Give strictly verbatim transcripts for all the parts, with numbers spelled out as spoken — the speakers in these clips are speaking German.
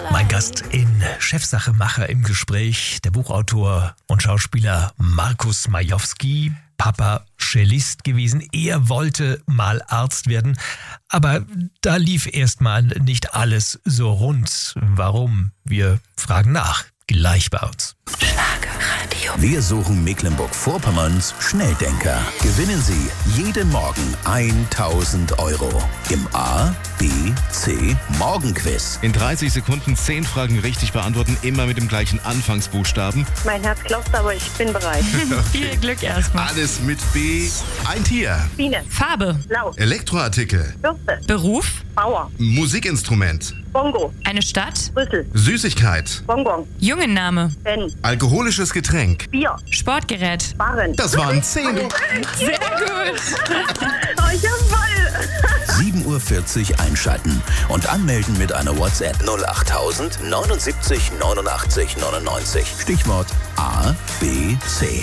Mein Gast in Chefsache Macher im Gespräch, der Buchautor und Schauspieler Markus Majowski, Papa Cellist gewesen. Er wollte mal Arzt werden, aber da lief erstmal nicht alles so rund. Warum? Wir fragen nach, gleich bei uns. Schlagerradio. Wir suchen Mecklenburg-Vorpommerns Schnelldenker. Gewinnen Sie jeden Morgen tausend Euro im A, B, C Morgenquiz. In dreißig Sekunden zehn Fragen richtig beantworten, immer mit dem gleichen Anfangsbuchstaben. Mein Herz klopft, aber ich bin bereit. Okay. Viel Glück erstmal. Alles mit B. Ein Tier. Biene. Farbe. Blau. Elektroartikel. Bürste. Beruf. Bauer. Musikinstrument. Bongo. Eine Stadt. Brüssel. Süßigkeit. Bonbon. Jungenname. Ben. Alkoholisches Getränk. Bier. Sportgerät. Barren. Das waren zehn. Sehr gut. Oh, ich hab Ball. sieben Uhr vierzig einschalten und anmelden mit einer WhatsApp null achttausend neunundsiebzig neunundachtzig neunundneunzig. Stichwort A, B, C.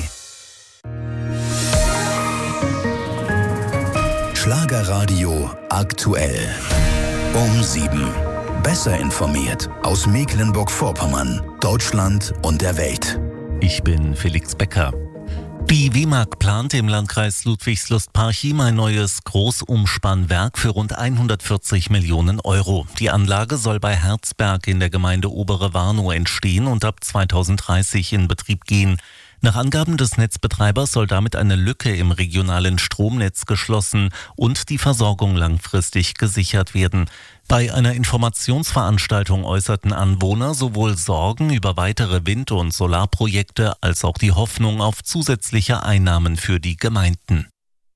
Schlagerradio aktuell. Um sieben. Besser informiert aus Mecklenburg-Vorpommern, Deutschland und der Welt. Ich bin Felix Becker. Die W M A G plant im Landkreis Ludwigslust-Parchim ein neues Großumspannwerk für rund hundertvierzig Millionen Euro. Die Anlage soll bei Herzberg in der Gemeinde Obere Warnow entstehen und ab zweitausenddreißig in Betrieb gehen. Nach Angaben des Netzbetreibers soll damit eine Lücke im regionalen Stromnetz geschlossen und die Versorgung langfristig gesichert werden. Bei einer Informationsveranstaltung äußerten Anwohner sowohl Sorgen über weitere Wind- und Solarprojekte als auch die Hoffnung auf zusätzliche Einnahmen für die Gemeinden.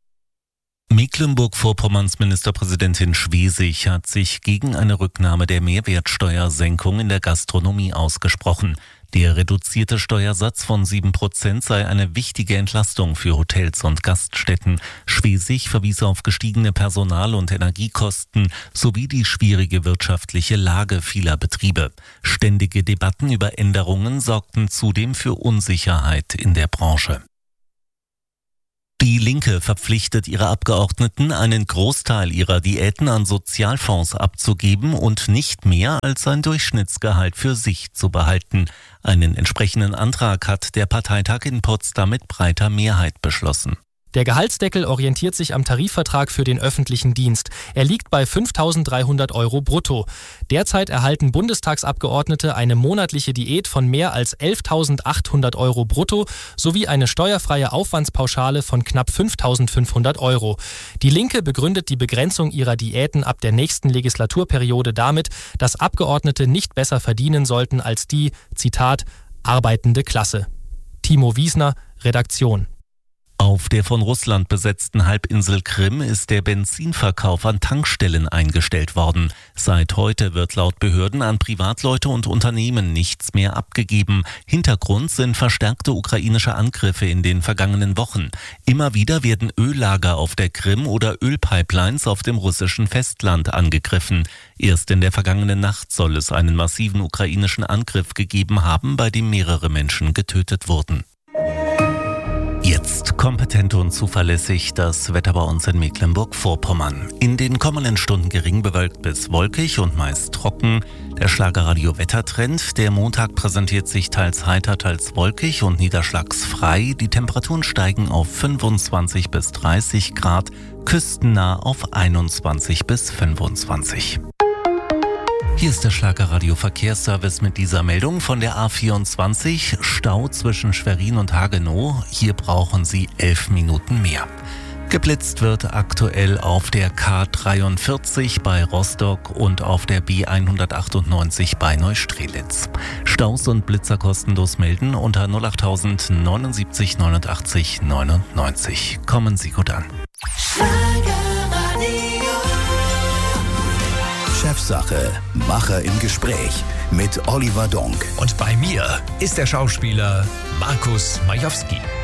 Mecklenburg-Vorpommerns Ministerpräsidentin Schwesig hat sich gegen eine Rücknahme der Mehrwertsteuersenkung in der Gastronomie ausgesprochen. Der reduzierte Steuersatz von sieben Prozent sei eine wichtige Entlastung für Hotels und Gaststätten. Schwesig verwies auf gestiegene Personal- und Energiekosten sowie die schwierige wirtschaftliche Lage vieler Betriebe. Ständige Debatten über Änderungen sorgten zudem für Unsicherheit in der Branche. Die Linke verpflichtet ihre Abgeordneten, einen Großteil ihrer Diäten an Sozialfonds abzugeben und nicht mehr als ein Durchschnittsgehalt für sich zu behalten. Einen entsprechenden Antrag hat der Parteitag in Potsdam mit breiter Mehrheit beschlossen. Der Gehaltsdeckel orientiert sich am Tarifvertrag für den öffentlichen Dienst. Er liegt bei fünftausenddreihundert Euro brutto. Derzeit erhalten Bundestagsabgeordnete eine monatliche Diät von mehr als elftausendachthundert Euro brutto sowie eine steuerfreie Aufwandspauschale von knapp fünftausendfünfhundert Euro. Die Linke begründet die Begrenzung ihrer Diäten ab der nächsten Legislaturperiode damit, dass Abgeordnete nicht besser verdienen sollten als die, Zitat, arbeitende Klasse. Timo Wiesner, Redaktion. Auf der von Russland besetzten Halbinsel Krim ist der Benzinverkauf an Tankstellen eingestellt worden. Seit heute wird laut Behörden an Privatleute und Unternehmen nichts mehr abgegeben. Hintergrund sind verstärkte ukrainische Angriffe in den vergangenen Wochen. Immer wieder werden Öllager auf der Krim oder Ölpipelines auf dem russischen Festland angegriffen. Erst in der vergangenen Nacht soll es einen massiven ukrainischen Angriff gegeben haben, bei dem mehrere Menschen getötet wurden. Jetzt kompetent und zuverlässig das Wetter bei uns in Mecklenburg-Vorpommern. In den kommenden Stunden gering bewölkt bis wolkig und meist trocken. Der Schlagerradio-Wettertrend. Der Montag präsentiert sich teils heiter, teils wolkig und niederschlagsfrei. Die Temperaturen steigen auf fünfundzwanzig bis dreißig Grad, küstennah auf einundzwanzig bis fünfundzwanzig. Hier ist der Schlagerradio Verkehrsservice mit dieser Meldung von der A vierundzwanzig. Stau zwischen Schwerin und Hagenow. Hier brauchen Sie elf Minuten mehr. Geblitzt wird aktuell auf der K dreiundvierzig bei Rostock und auf der B hundertachtundneunzig bei Neustrelitz. Staus und Blitzer kostenlos melden unter null achttausend neunundsiebzig neunundachtzig neunundneunzig. Kommen Sie gut an. Chefsache, Macher im Gespräch mit Oliver Donk. Und bei mir ist der Schauspieler Markus Majowski.